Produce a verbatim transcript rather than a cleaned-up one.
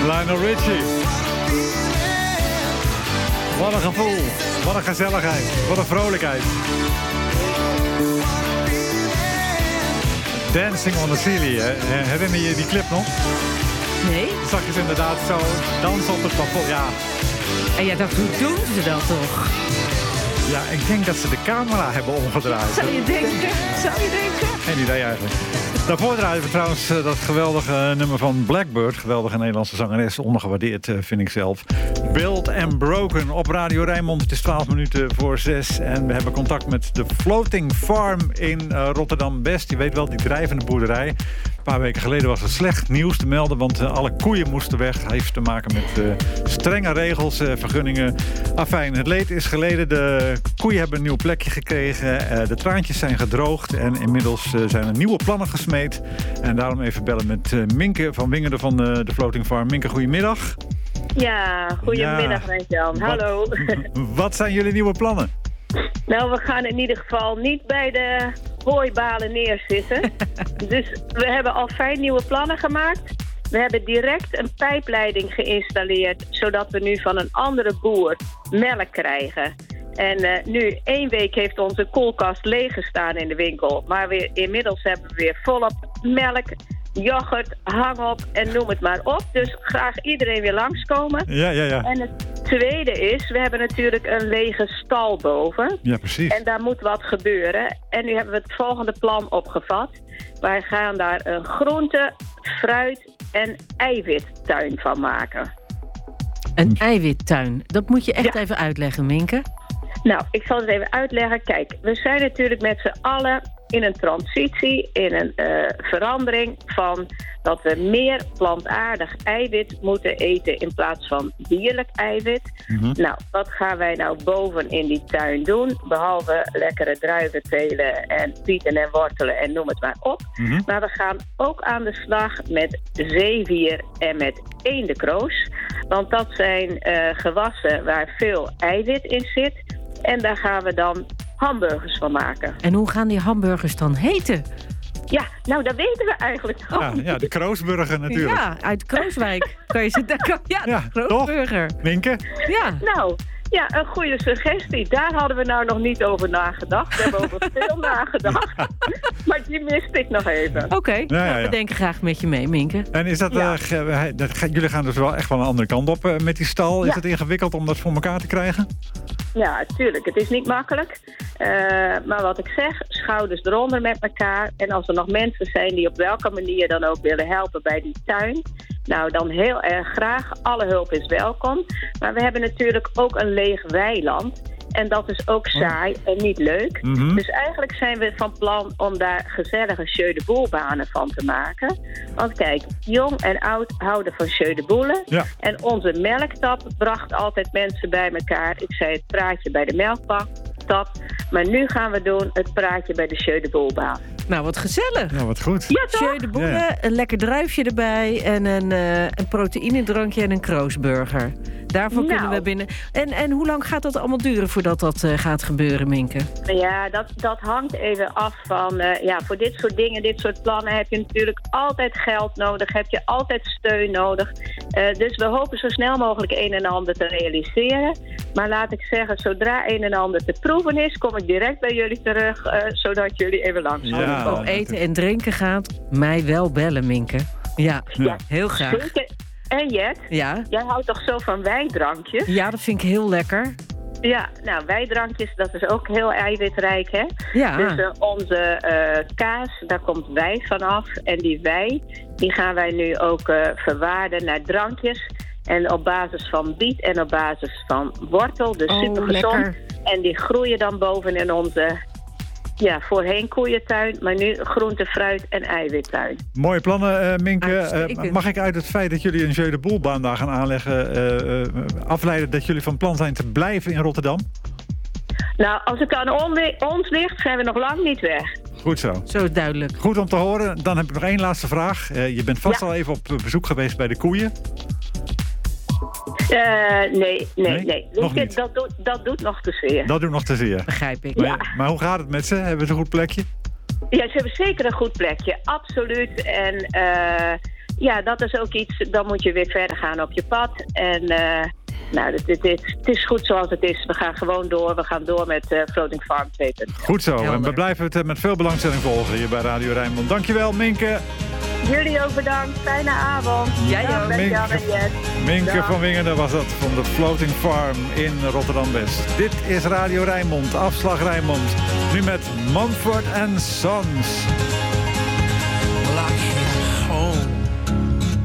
Lionel Richie. Wat een gevoel, wat een gezelligheid, wat een vrolijkheid. Dancing on the Ceiling, hè? Herinner je die clip nog? Nee. Zag je ze inderdaad zo dansen op het plafond, ja. En jij dacht, hoe doen ze dat toch? Ja, ik denk dat ze de camera hebben omgedraaid. Zou je denken? Zou je denken? Geen idee eigenlijk. Daarvoor draaien we trouwens uh, dat geweldige nummer van Blackbird. Geweldige Nederlandse zangeres, ondergewaardeerd uh, vind ik zelf. Built and Broken op Radio Rijnmond. Het is twaalf minuten voor zes. En we hebben contact met de Floating Farm in uh, Rotterdam-West. Je weet wel, die drijvende boerderij. Een paar weken geleden was er slecht nieuws te melden, want uh, alle koeien moesten weg. Dat heeft te maken met uh, strenge regels, uh, vergunningen. Afijn, het leed is geleden. De koeien hebben een nieuw plekje gekregen. Uh, de traantjes zijn gedroogd en inmiddels uh, zijn er nieuwe plannen gesmeed. En daarom even bellen met uh, Minke van Wingerden van uh, de Floating Farm. Minke, goedemiddag. Ja, goedemiddag ja. Jan. Hallo. Wat, wat zijn jullie nieuwe plannen? Nou, we gaan in ieder geval niet bij de hooibalen neerzitten. Dus we hebben al vijf nieuwe plannen gemaakt. We hebben direct een pijpleiding geïnstalleerd, zodat we nu van een andere boer melk krijgen. En uh, nu één week heeft onze koelkast leeg gestaan in de winkel. Maar we, inmiddels hebben we weer volop melk, yoghurt, hang op en noem het maar op. Dus graag iedereen weer langskomen. Ja, ja, ja. En het tweede is, we hebben natuurlijk een lege stal boven. Ja, precies. En daar moet wat gebeuren. En nu hebben we het volgende plan opgevat. Wij gaan daar een groente, fruit en eiwittuin van maken. Een eiwittuin. Dat moet je echt ja. even uitleggen, Minke. Nou, ik zal het even uitleggen. Kijk, we zijn natuurlijk met z'n allen in een transitie, in een uh, verandering van dat we meer plantaardig eiwit moeten eten in plaats van dierlijk eiwit. Mm-hmm. Nou, wat gaan wij nou boven in die tuin doen? Behalve lekkere druiven telen en pieten en wortelen en noem het maar op. Mm-hmm. Maar we gaan ook aan de slag met zeewier en met eendekroos. Want dat zijn uh, gewassen waar veel eiwit in zit. En daar gaan we dan hamburgers van maken. En hoe gaan die hamburgers dan heten? Ja, nou, dat weten we eigenlijk al. Ja, ja, de Kroosburger natuurlijk. Ja, uit Krooswijk. kan je zitten? Ja, de ja, Kroosburger. Toch? Minke? Ja. Nou, ja, een goede suggestie. Daar hadden we nou nog niet over nagedacht. We hebben over veel nagedacht. Maar die miste ik nog even. Oké, okay, ja, ja, ja. we denken graag met je mee, Minke. En is dat, ja. uh, dat jullie gaan dus wel echt wel een andere kant op uh, met die stal. Is ja. het ingewikkeld om dat voor elkaar te krijgen? Ja, tuurlijk. Het is niet makkelijk. Uh, maar wat ik zeg, schouders eronder met elkaar. En als er nog mensen zijn die op welke manier dan ook willen helpen bij die tuin, nou, dan heel erg graag. Alle hulp is welkom. Maar we hebben natuurlijk ook een leeg weiland. En dat is ook saai en niet leuk. Mm-hmm. Dus eigenlijk zijn we van plan om daar gezellige jeu de boel banen van te maken. Want kijk, jong en oud houden van jeu de boelen. Ja. En onze melktap bracht altijd mensen bij elkaar. Ik zei het praatje bij de melktap. Maar nu gaan we doen het praatje bij de jeu de boelbaan. Nou, wat gezellig. Ja, wat goed. Ja, toch? Jeu de boelen, ja. Een lekker druifje erbij en een, uh, een proteïnedrankje en een kroosburger. Daarvoor nou. kunnen we binnen. En, en hoe lang gaat dat allemaal duren voordat dat uh, gaat gebeuren, Minke? Ja, dat, dat hangt even af van, uh, ja, voor dit soort dingen, dit soort plannen heb je natuurlijk altijd geld nodig, heb je altijd steun nodig. Uh, dus we hopen zo snel mogelijk een en ander te realiseren. Maar laat ik zeggen, zodra een en ander te proeven is, kom ik direct bij jullie terug, uh, zodat jullie even langs gaan. Ja, als het om eten en drinken gaat, mij wel bellen, Minke. Ja, ja. heel graag. Zeker. En Jet, ja? Jij houdt toch zo van wijndrankjes? Ja, dat vind ik heel lekker. Ja, nou, wijndrankjes, dat is ook heel eiwitrijk, hè? Ja. Dus uh, onze uh, kaas, daar komt wei vanaf. En die wei, die gaan wij nu ook uh, verwaarden naar drankjes. En op basis van biet en op basis van wortel, dus oh, super gezond. Lekker. En die groeien dan boven in onze, ja, voorheen koeientuin, maar nu groente, fruit en eiwittuin. Mooie plannen, uh, Minke. Uh, mag ik uit het feit dat jullie een jeu de boelbaan daar gaan aanleggen uh, uh, afleiden dat jullie van plan zijn te blijven in Rotterdam? Nou, als het aan ons ligt, zijn we nog lang niet weg. Goed zo. Zo duidelijk. Goed om te horen. Dan heb ik nog één laatste vraag. Uh, je bent vast ja. al even op bezoek geweest bij de koeien. Uh, nee, nee, nee. nee. Nog je, niet. Dat, doet, dat doet nog te zeer. Dat doet nog te zeer. Begrijp ik. Maar, ja. maar hoe gaat het met ze? Hebben ze een goed plekje? Ja, ze hebben zeker een goed plekje. Absoluut. En uh, ja, dat is ook iets, dan moet je weer verder gaan op je pad. En uh, nou, dit, dit, dit, het is goed zoals het is. We gaan gewoon door. We gaan door met uh, Floating Farm twee punt nul. Goed zo. En we blijven het met veel belangstelling volgen hier bij Radio Rijnmond. Dankjewel, Minke. Jullie ook bedankt. Fijne avond. Jij ook. Minke, Minke van Wingerden was dat van de Floating Farm in Rotterdam-West. Dit is Radio Rijnmond, afslag Rijnmond. Nu met Mumford and Sons.